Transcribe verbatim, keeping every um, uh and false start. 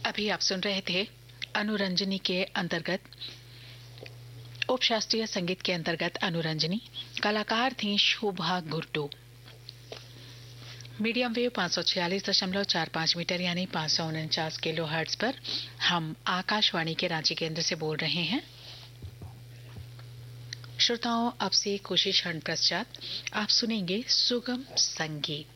अभी आप सुन रहे थे अनुरंजनी के अंतर्गत उपशास्त्रीय संगीत के अंतर्गत अनुरंजनी। कलाकार थी शोभा गुर्टू। मीडियम वेव पाँच सौ छियालीस दशमलव चार पाँच मीटर यानी पाँच सौ उनचास किलो हर्ट्ज पर हम आकाशवाणी के रांची केंद्र से बोल रहे हैं। श्रोताओं, अब से कुछ क्षण पश्चात आप सुनेंगे सुगम संगीत।